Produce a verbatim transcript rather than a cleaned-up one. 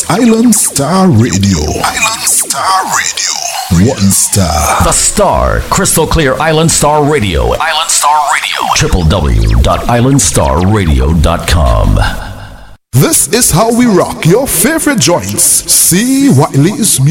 Island Star Radio. Island Star Radio. One star. The Star, crystal clear Island Star Radio. Island Star Radio. w w w dot island star radio dot com. This is how we rock your favorite joints. C. Wiley's music.